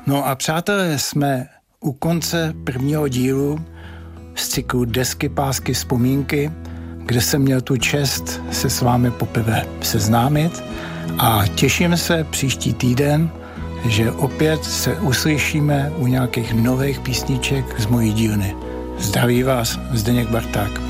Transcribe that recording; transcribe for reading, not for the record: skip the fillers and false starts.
No a přátelé, jsme u konce prvního dílu z cyklu Desky, pásky, vzpomínky, kde jsem měl tu čest se s vámi poprvé seznámit a těším se příští týden, že opět se uslyšíme u nějakých nových písniček z mojí dílny. Zdraví vás Zdeněk Barták.